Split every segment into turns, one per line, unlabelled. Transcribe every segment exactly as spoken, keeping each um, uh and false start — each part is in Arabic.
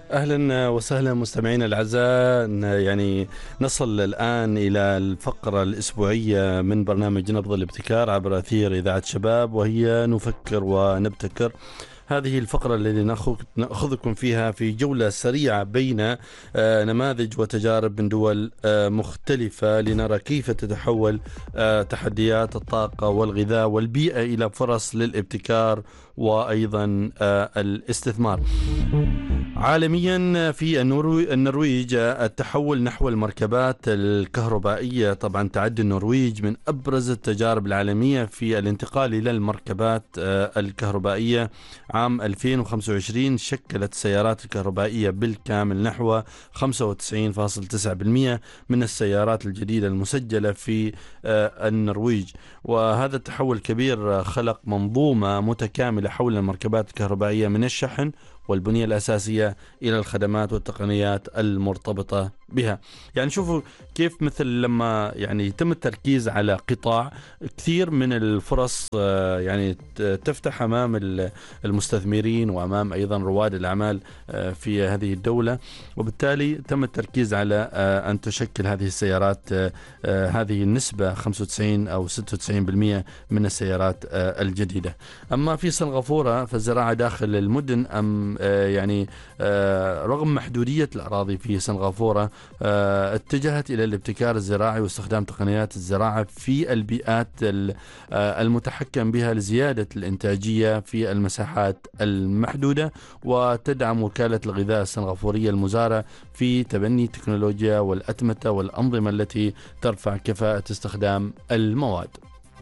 أهلا وسهلا مستمعينا الأعزاء. يعني نصل الآن إلى الفقرة الأسبوعية من برنامج نبض الابتكار عبر أثير إذاعة شباب، وهي نفكر ونبتكر. هذه الفقرة التي نأخذكم فيها في جولة سريعة بين نماذج وتجارب من دول مختلفة لنرى كيف تتحول تحديات الطاقة والغذاء والبيئة إلى فرص للابتكار وأيضا الاستثمار. عالميا في النرويج التحول نحو المركبات الكهربائية، طبعا تعد النرويج من أبرز التجارب العالمية في الانتقال إلى المركبات الكهربائية. عام ألفين وخمسة وعشرين شكلت السيارات الكهربائية بالكامل نحو خمسة وتسعين فاصلة تسعة بالمئة من السيارات الجديدة المسجلة في النرويج، وهذا التحول الكبير خلق منظومة متكاملة حول المركبات الكهربائية من الشحن والبنية الأساسية إلى الخدمات والتقنيات المرتبطة بها. يعني شوفوا كيف مثل لما يعني يتم التركيز على قطاع، كثير من الفرص يعني تفتح أمام المستثمرين وأمام أيضا رواد الأعمال في هذه الدولة، وبالتالي تم التركيز على أن تشكل هذه السيارات هذه النسبة خمسة وتسعين أو ستة وتسعين بالمئة من السيارات الجديدة. أما في سنغافورة فالزراعة داخل المدن أم يعني رغم محدودية الأراضي في سنغافورة اتجهت إلى الابتكار الزراعي واستخدام تقنيات الزراعة في البيئات المتحكم بها لزيادة الإنتاجية في المساحات المحدودة، وتدعم وكالة الغذاء السنغافورية المزارة في تبني التكنولوجيا والأتمتة والأنظمة التي ترفع كفاءة استخدام المواد.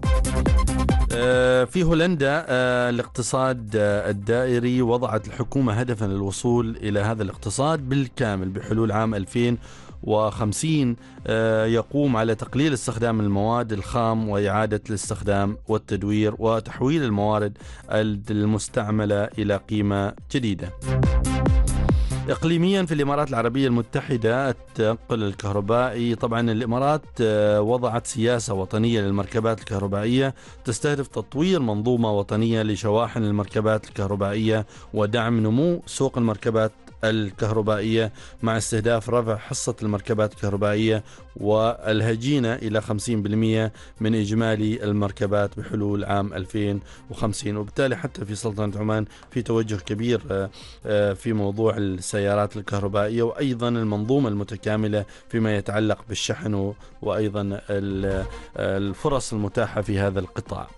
في هولندا الاقتصاد الدائري وضعت الحكومة هدفا للوصول إلى هذا الاقتصاد بالكامل بحلول عام ألفين وخمسين، يقوم على تقليل استخدام المواد الخام وإعادة الاستخدام والتدوير وتحويل الموارد المستعملة إلى قيمة جديدة. إقليميا في الإمارات العربية المتحدة التنقل الكهربائي، طبعا الإمارات وضعت سياسة وطنية للمركبات الكهربائية تستهدف تطوير منظومة وطنية لشواحن المركبات الكهربائية ودعم نمو سوق المركبات الكهربائية مع استهداف رفع حصة المركبات الكهربائية والهجينة إلى خمسين بالمئة من إجمالي المركبات بحلول عام ألفين وخمسين. وبالتالي حتى في سلطنة عمان في توجه كبير في موضوع السيارات الكهربائية وأيضا المنظومة المتكاملة فيما يتعلق بالشحن وأيضا الفرص المتاحة في هذا القطاع.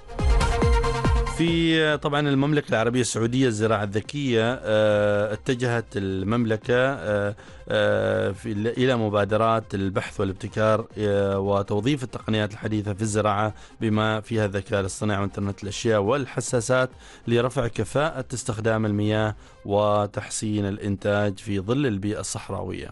في طبعا المملكة العربية السعودية الزراعة الذكية اتجهت المملكة إلى مبادرات البحث والابتكار وتوظيف التقنيات الحديثة في الزراعة بما فيها الذكاء الاصطناعي وإنترنت الأشياء والحساسات لرفع كفاءة استخدام المياه وتحسين الإنتاج في ظل البيئة الصحراوية.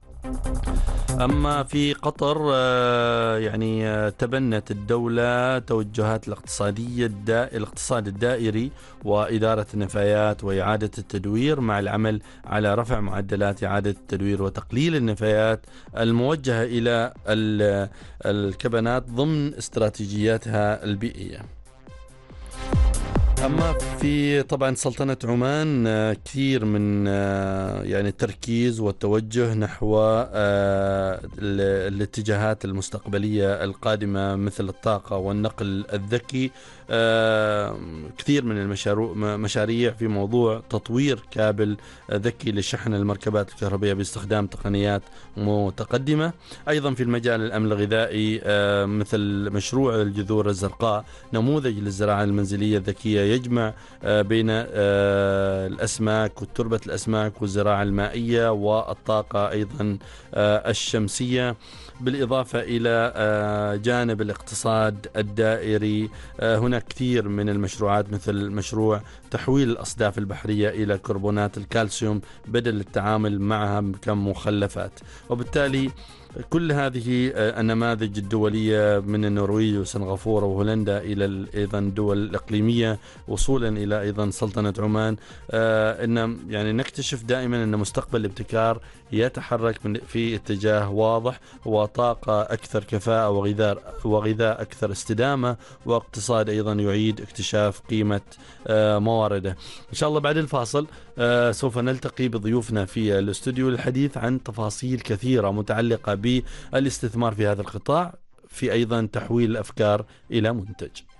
أما في قطر يعني تبنت الدولة توجهات الاقتصادية الدا... الاقتصاد الدائري وإدارة النفايات وإعادة التدوير مع العمل على رفع معدلات إعادة التدوير وتقليل النفايات الموجهة إلى الكبنات ضمن استراتيجياتها البيئية. أما في طبعا سلطنة عمان كثير من يعني التركيز والتوجه نحو الاتجاهات المستقبلية القادمة مثل الطاقة والنقل الذكي. كثير من المشاريع في موضوع تطوير كابل ذكي لشحن المركبات الكهربائية باستخدام تقنيات متقدمة. أيضا في المجال الأمن الغذائي مثل مشروع الجذور الزرقاء، نموذج للزراعة المنزلية الذكية يجمع بين الأسماك وتربة الأسماك والزراعة المائية والطاقة أيضا الشمسية، بالإضافة إلى جانب الاقتصاد الدائري. هناك كثير من المشروعات مثل مشروع تحويل الأصداف البحرية إلى كربونات الكالسيوم بدل التعامل معها كمخلفات. وبالتالي كل هذه النماذج الدولية من النرويج وسنغافورة وهولندا إلى أيضا الدول الإقليمية وصولا إلى أيضا سلطنة عمان، آه أن يعني نكتشف دائما أن مستقبل الابتكار يتحرك من في اتجاه واضح، وطاقة أكثر كفاءة وغذاء وغذاء أكثر استدامة، واقتصاد أيضا يعيد اكتشاف قيمة آه موارده. إن شاء الله بعد الفاصل آه سوف نلتقي بضيوفنا في الاستوديو للحديث عن تفاصيل كثيرة متعلقة بالاستثمار في هذا القطاع، في أيضا تحويل الأفكار إلى منتج.